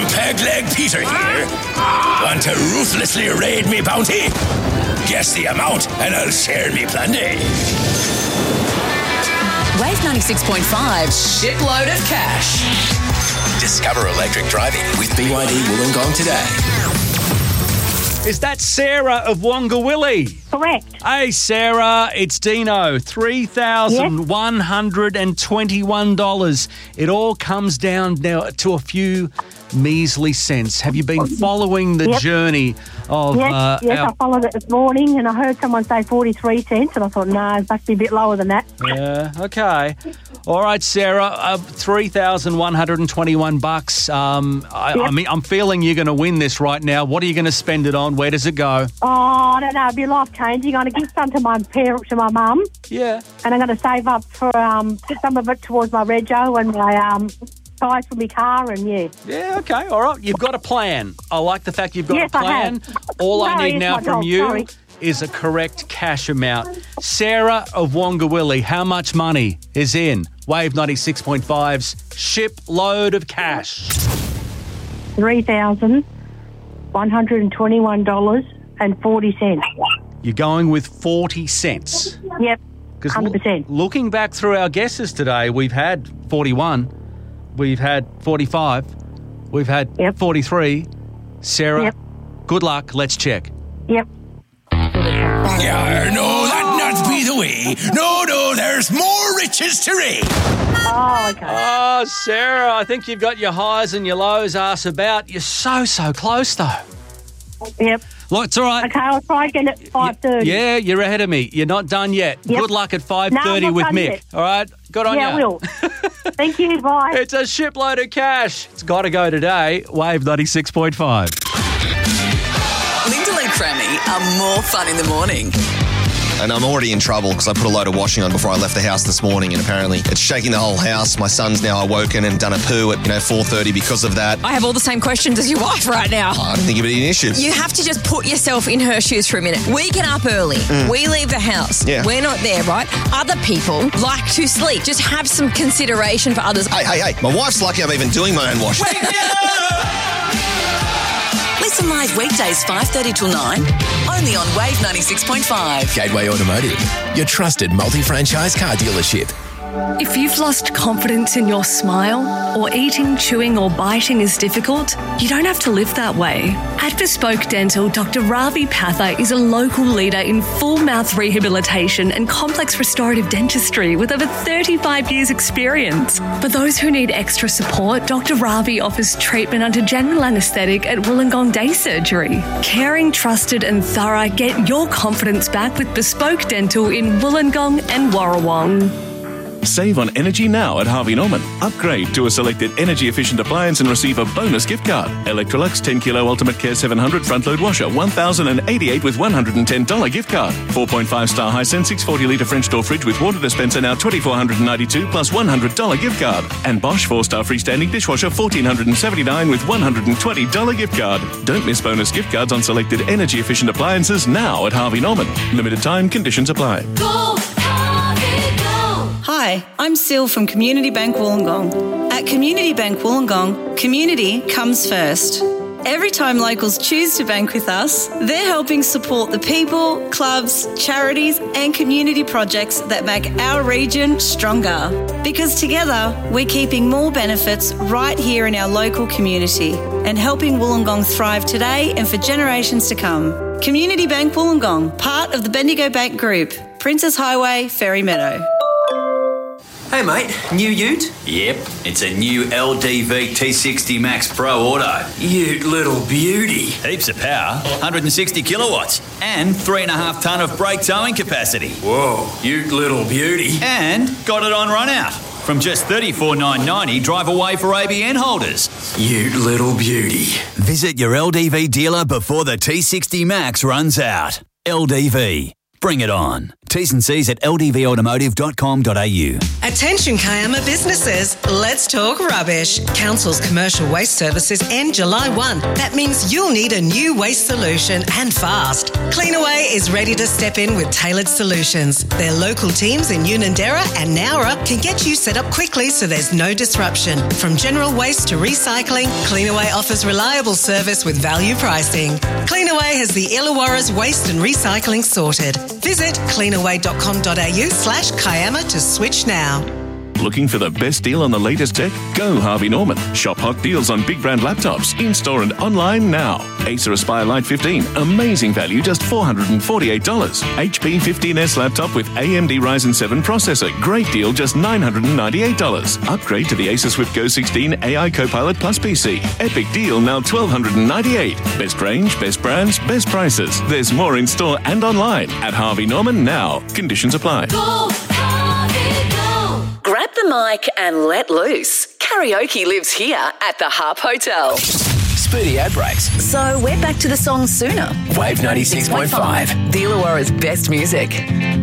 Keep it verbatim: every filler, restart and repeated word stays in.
Pegleg Peter here. Want to ruthlessly raid me bounty? Guess the amount and I'll share me plenty. Wave ninety-six point five, shipload of cash. Discover electric driving with B Y D Wollongong today. Is that Sarah of Wongawilli? Correct. Hey, Sarah, it's Dino. three thousand one hundred twenty-one dollars. It all comes down now to a few measly cents. Have you been following the Yep. journey of... Yes, uh, yes our... I followed it this morning and I heard someone say forty-three cents and I thought, no, it must be a bit lower than that. Yeah, okay. All right, Sarah, uh, three thousand one hundred twenty-one bucks. Um, I, Yep. I mean, I'm feeling you're going to win this right now. What are you going to spend it on? Where does it go? Oh, I don't know, it'd be life-changing. I'm going to give some to my parents, to my mum, Yeah. and I'm going to save up for um, put some of it towards my rego and my um, tyres for my car and, yeah. Yeah, okay, all right. You've got a plan. I like the fact you've got Yes, a I plan. have. All I Sorry, need it's now my from dog, you sorry. is a correct cash amount. Sarah of Wongawilli, how much money is in Wave ninety-six point five's shipload of cash? three thousand one hundred twenty-one dollars and forty cents. You're going with forty cents. Yep, Because one hundred percent. looking back through our guesses today, we've had forty-one, we've had forty-five, we've had Yep. forty-three. Sarah, Yep. good luck. Let's check. Yep. Yeah, no, that not be the way. No, no, there's more riches to raid. Oh, okay. Oh, Sarah, I think you've got your highs and your lows arse about. You're so, so close, though. Yep. Look, it's all right. Okay, I'll try again at five thirty. Yeah, you're ahead of me. You're not done yet. Yep. Good luck at five No, thirty I'm not with done Mick. yet. All right? Good on Yeah, I you. will. Thank you, bye. It's a shipload of cash. It's got to go today. Wave ninety-six point five. Lyndall and Crammy are more fun in the morning. And I'm already in trouble because I put a load of washing on before I left the house this morning, and apparently it's shaking the whole house. My son's now awoken and done a poo at, you know, four thirty because of that. I have all the same questions as your wife right now. I don't think it'd be an issue. You have to just put yourself in her shoes for a minute. We get up early. We leave the house. Yeah. We're not there, right? Other people like to sleep. Just have some consideration for others. Hey, hey, hey, my wife's lucky I'm even doing my own washing. Listen live weekdays five thirty till nine, only on Wave ninety-six point five. Gateway Automotive, your trusted multi-franchise car dealership. If you've lost confidence in your smile, or eating, chewing or biting is difficult, you don't have to live that way. At Bespoke Dental, Doctor Ravi Patha is a local leader in full mouth rehabilitation and complex restorative dentistry with over thirty-five years experience. For those who need extra support, Doctor Ravi offers treatment under general anaesthetic at Wollongong Day Surgery. Caring, trusted and thorough, get your confidence back with Bespoke Dental in Wollongong and Warrawong. Save on energy now at Harvey Norman. Upgrade to a selected energy-efficient appliance and receive a bonus gift card. Electrolux ten kilo Ultimate Care seven hundred front-load washer, one thousand eighty-eight with one hundred ten dollars gift card. four point five star Hisense six hundred forty litre French door fridge with water dispenser now two thousand four hundred ninety-two plus one hundred dollars gift card. And Bosch four star freestanding dishwasher one thousand four hundred seventy-nine with one hundred twenty dollars gift card. Don't miss bonus gift cards on selected energy-efficient appliances now at Harvey Norman. Limited time, conditions apply. Go, Harvey, go! Hi, I'm Sil from Community Bank Wollongong. At Community Bank Wollongong, community comes first. Every time locals choose to bank with us, they're helping support the people, clubs, charities and community projects that make our region stronger. Because together, we're keeping more benefits right here in our local community and helping Wollongong thrive today and for generations to come. Community Bank Wollongong, part of the Bendigo Bank Group, Princess Highway, Ferry Meadow. Hey mate, new ute? Yep, it's a new L D V T sixty Max Pro Auto. Ute little beauty. Heaps of power, one hundred sixty kilowatts, and three and a half tonne of brake towing capacity. Whoa, ute little beauty. And got it on run out. From just thirty-four thousand nine hundred ninety dollars, drive away for A B N holders. Ute little beauty. Visit your L D V dealer before the T sixty Max runs out. L D V. Bring it on. T's and C's at l d v automotive dot com dot a u. Attention Kiama businesses, let's talk rubbish. Council's commercial waste services end July first. That means you'll need a new waste solution and fast. Cleanaway is ready to step in with tailored solutions. Their local teams in Unanderra and Nowra can get you set up quickly so there's no disruption. From general waste to recycling, Cleanaway offers reliable service with value pricing. Cleanaway has the Illawarra's waste and recycling sorted. Visit cleanaway dot com dot a u slash Kiama to switch now. Looking for the best deal on the latest tech? Go Harvey Norman. Shop hot deals on big brand laptops, in-store and online now. Acer Aspire Lite fifteen, amazing value, just four hundred forty-eight dollars. H P fifteen S laptop with A M D Ryzen seven processor, great deal, just nine hundred ninety-eight dollars. Upgrade to the Acer Swift Go sixteen A I Copilot Plus P C. Epic deal, now twelve ninety-eight dollars. Best range, best brands, best prices. There's more in store and online at Harvey Norman now. Conditions apply. Go, Harvey, go. Grab the mic and let loose. Karaoke lives here at the Harp Hotel. Speedy ad breaks. So we're back to the song sooner. Wave ninety-six point five. The Illawarra's best music.